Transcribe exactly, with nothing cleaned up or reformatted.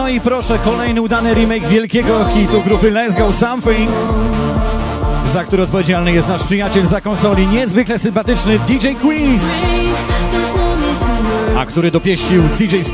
No i proszę, kolejny udany remake wielkiego hitu grupy Let's Go Something, za który odpowiedzialny jest nasz przyjaciel za konsoli, niezwykle sympatyczny D J Quiz, a który dopieścił C J